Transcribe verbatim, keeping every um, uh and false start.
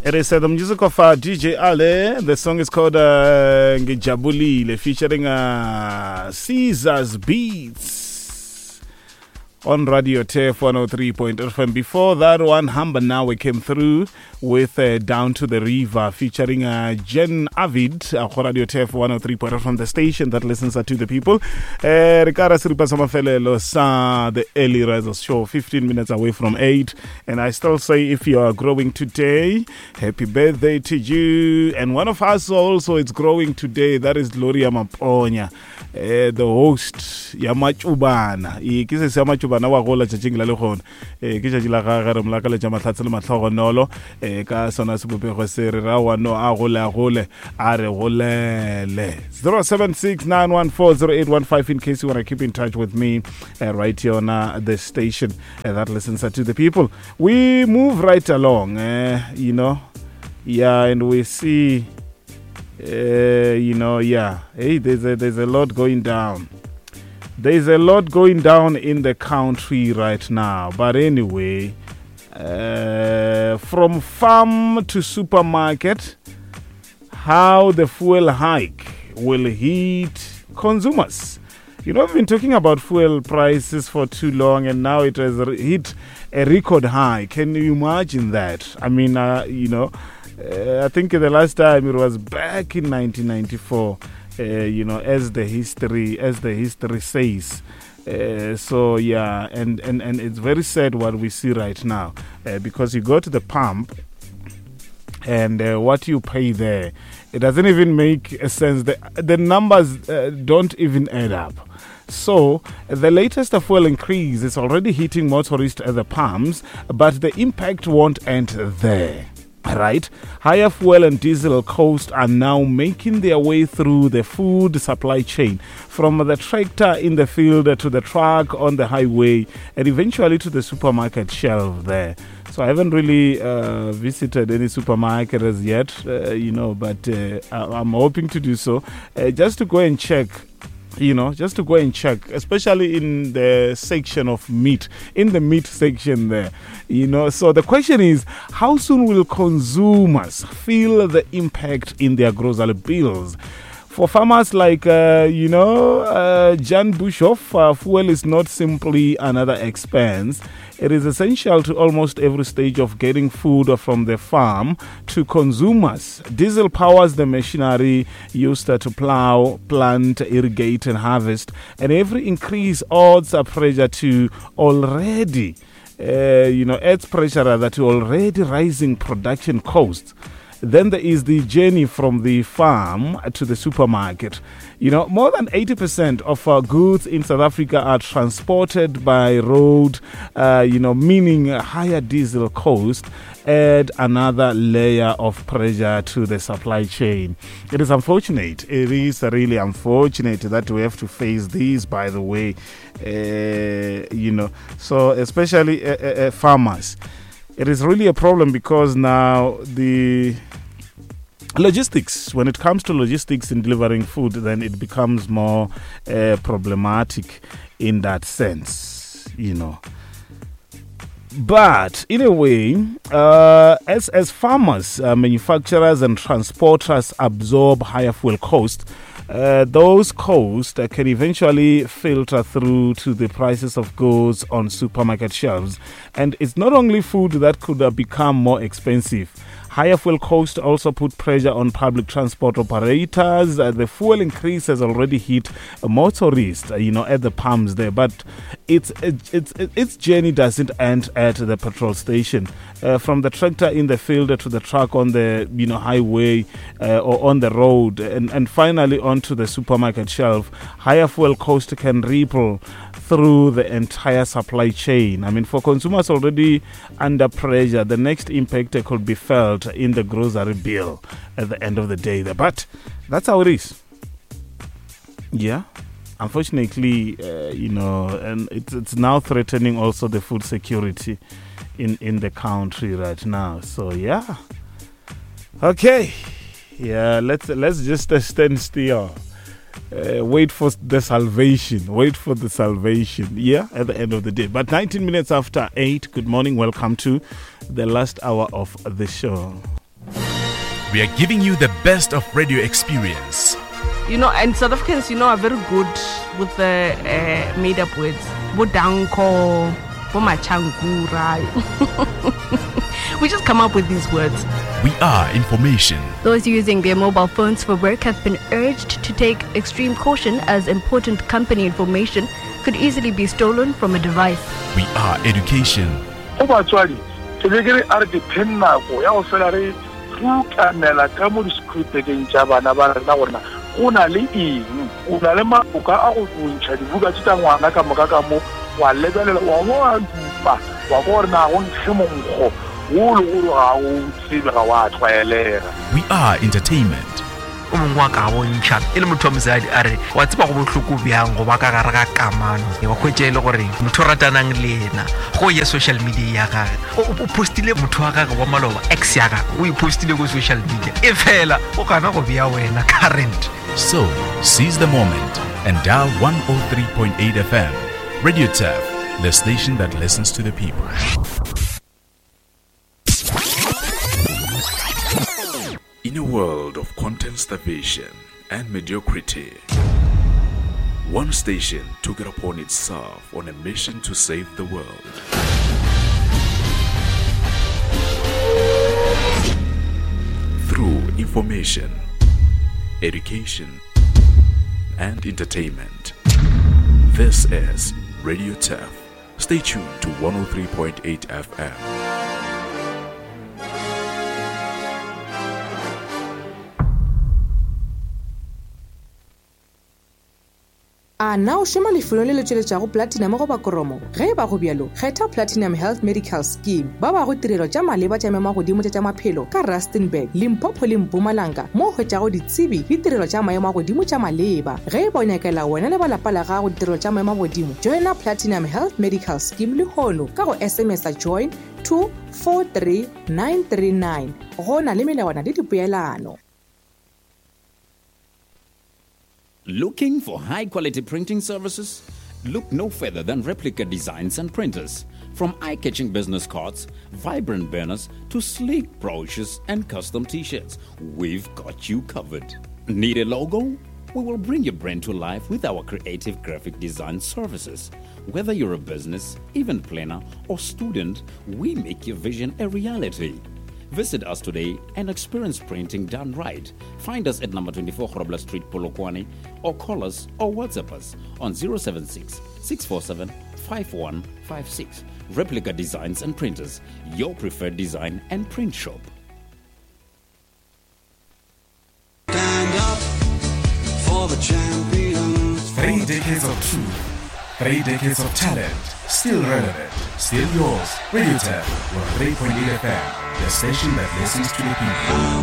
It is uh, the music of uh, D J Ale. The song is called uh, Ngijabulile, featuring uh, Caesar's Beats on Radio T F one oh three point F M. Before that one, Hamba Nawe came through with uh, Down to the River, featuring uh, Jen Avid uh, for Radio T F one oh three point F M, the station that listens uh, to the people. Rikara Siripa Samafelelo sa the early risers show, fifteen minutes away from eight. And I still say, if you are growing today, happy birthday to you. And one of us also is growing today. That is Gloria Maponya, uh, the host Yamachubana. Ikise Yamachubana wa gola tšatšing la le gone eh ke tšatši la ga re mlaka le tša matlhatse le matlhogo nolo eh ka sona se bopego se re ra wa no a gole a gole a re golele. Zero seven six nine one four zero eight one five in case you want to keep in touch with me uh, right here on uh, the station uh, that listens uh, to the people. We move right along, uh, you know, yeah, and we see uh, you know, yeah, hey, there's a, there's a lot going down. There's a lot going down in the country right now. But anyway, uh, from farm to supermarket, how the fuel hike will hit consumers. You know, we've been talking about fuel prices for too long, and now it has hit a record high. Can you imagine that? I mean, uh, you know, uh, I think the last time it was back in nineteen ninety-four. Uh, you know, as the history as the history says. Uh, so yeah, and, and, and it's very sad what we see right now, uh, because you go to the pump and uh, what you pay there, it doesn't even make a sense. The, the numbers uh, don't even add up. So the latest fuel increase is already hitting motorists at the pumps, but the impact won't end there. Right, higher fuel and diesel costs are now making their way through the food supply chain, from the tractor in the field to the truck on the highway, and eventually to the supermarket shelf there. So I haven't really uh, visited any supermarket as yet, uh, you know, but uh, I'm hoping to do so, uh, just to go and check. You know, just to go and check, especially in the section of meat, in the meat section there, you know. So the question is, how soon will consumers feel the impact in their grocery bills? For farmers like, uh, you know, uh, Jan Bischoff, uh, fuel is not simply another expense. It is essential to almost every stage of getting food from the farm to consumers. Diesel powers the machinery used to plow, plant, irrigate, and harvest, and every increase adds a pressure to already, uh, you know, adds pressure rather to already rising production costs. Then there is the journey from the farm to the supermarket. You know, more than eighty percent of our goods in South Africa are transported by road, uh, you know, meaning a higher diesel cost add another layer of pressure to the supply chain. It is unfortunate. It is really unfortunate that we have to face these, by the way, uh, you know, so especially uh, uh, farmers. It is really a problem because now the logistics, when it comes to logistics in delivering food, then it becomes more uh, problematic in that sense, you know. But in a way, uh, as, as farmers, uh, manufacturers and transporters absorb higher fuel costs, Uh, those costs uh, can eventually filter through to the prices of goods on supermarket shelves. And it's not only food that could uh, become more expensive. Higher fuel costs also put pressure on public transport operators. Uh, the fuel increase has already hit uh, motorists, uh, you know, at the pumps there. But its its its, its journey doesn't end at the petrol station. Uh, from the tractor in the field to the truck on the, you know, highway uh, or on the road, and, and finally onto the supermarket shelf, higher fuel cost can ripple through the entire supply chain. I mean, for consumers already under pressure, the next impact could be felt in the grocery bill at the end of the day. But that's how it is. Yeah. Unfortunately, uh, you know, and it's, it's now threatening also the food security in, in the country right now. So, yeah. Okay. Yeah, let's, let's just uh, stand still. Uh, wait for the salvation. Wait for the salvation. Yeah, at the end of the day. But nineteen minutes after eight, good morning. Welcome to the last hour of the show. We are giving you the best of radio experience. You know, and South Africans, you know, are very good with the uh, made-up words. Bodanko, bomachangura. We just come up with these words. We are information. Those using their mobile phones for work have been urged to take extreme caution, as important company information could easily be stolen from a device. We are education. Una le eng una le maboka a go tsontšha dibuka tse tsa ngwana ka moka ka mo wa lebelela wa mo a dupa wa go rena go ntshe monkgo wo le go ga o tsebe ga wa tlwaelega. We are entertainment. o mongwe wa ka bontšha e le motho wa mosadi a re wa tseba go bohloko bjang go ba ka gare ga kamano wa hwetša e le gore motho o ratanang le ena go ye social media ya gage o postile motho wa gage wa maloba ex ya gage o ipostile go social media e fela o gana go bea wena current. So seize the moment and dial one oh three point eight F M. Radio T A F, the station that listens to the people. In a world of content starvation and mediocrity, one station took it upon itself on a mission to save the world. Through information, education, and entertainment. This is Radio T A F. Stay tuned to one oh three point eight F M. A na o shema lefelo le le tšweletšago platinum go bakoromo ge ba go bjalo kgetha Platinum Health Medical Scheme ba ba go tirelo tša maleba tša mema godimo tša maphelo ka Rustenburg, Limpopo le Mpumalanga mo hwetšago ditsebi le tirelo tša maemo godimo tša maleba ge ba nyakela wena le ba lapa la gago ditirelo tša maemo godimo joina Platinum Health Medical Scheme le hono ka go S M S a join two four three nine three nine go na le melawana le dipeelano. Looking for high-quality printing services? Look no further than Replica Designs and Printers. From eye-catching business cards, vibrant banners, to sleek brochures and custom t-shirts, we've got you covered. Need a logo? We will bring your brand to life with our creative graphic design services. Whether you're a business, event planner, or student, we make your vision a reality. Visit us today and experience printing done right. Find us at number twenty-four Grobler Street, Polokwane, or call us or WhatsApp us on zero seven six, six four seven, five one five six. Replica Designs and Printers, your preferred design and print shop. Stand up for the champions. Three decades of truth, three decades of talent, still relevant, still yours. Radio T A F, one oh three point eight F M, the station that listens to the people.